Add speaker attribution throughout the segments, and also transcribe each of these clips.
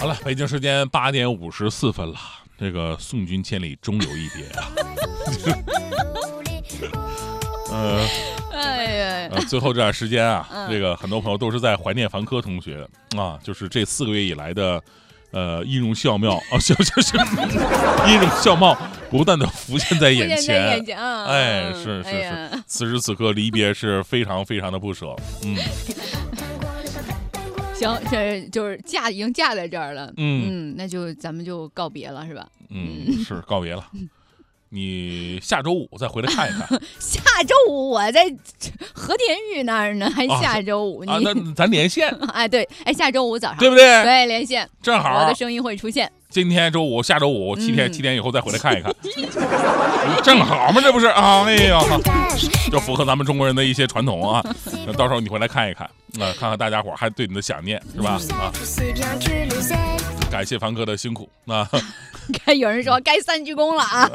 Speaker 1: 好了，北京时间8点54分了，这个送君千里终有一别啊。最后这段时间啊，这个很多朋友都是在怀念凡科同学啊，就是这4个月以来的，音容笑貌啊，音容笑貌不断的浮现在眼前，是，此时此刻离别是非常非常的不舍，
Speaker 2: 行，这就是嫁已经嫁在这儿了，那就咱们就告别了，是吧？
Speaker 1: 是告别了。你下周5再回来看一看。
Speaker 2: 下周5我在和田玉那儿呢，还下周5
Speaker 1: 那咱连线。
Speaker 2: 对，下周5早上，
Speaker 1: 对不对？
Speaker 2: 对，连线，
Speaker 1: 正好
Speaker 2: 我的声音会出现。
Speaker 1: 今天周5，下周57天以后再回来看一看，正好嘛，这不是啊？哎呀，就符合咱们中国人的一些传统啊。那到时候你回来看一看，看看大家伙还对你的想念是吧？感谢凡哥的辛苦啊！
Speaker 2: 有人说该3鞠躬了啊！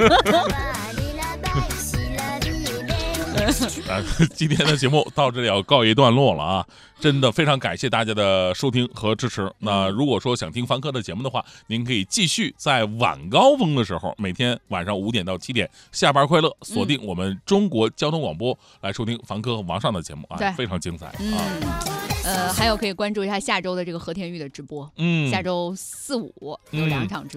Speaker 1: 今天的节目到这里要告一段落了啊！真的非常感谢大家的收听和支持。那如果说想听凡客的节目的话，您可以继续在晚高峰的时候，每天晚上5点到7点，下班快乐，锁定我们中国交通广播来收听凡客和王上的节目啊，非常精彩啊！
Speaker 2: 还有可以关注一下下周的这个和田玉的直播，下周4、5有2场直播。